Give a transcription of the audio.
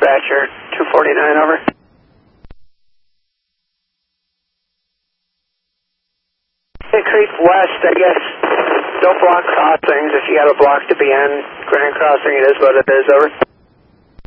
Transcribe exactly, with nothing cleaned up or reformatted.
dispatcher, two forty-nine, over. Hey, Creek West, I guess, don't block crossings. If you got a block to be on Grand Crossing, it is what it is, over.